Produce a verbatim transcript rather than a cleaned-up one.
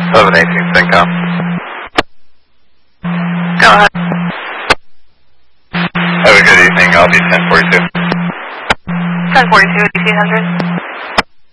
eleven eighteen, CENTCOM. Go ahead. Have a good evening. I'll be ten forty-two. ten forty-two, eighteen hundred.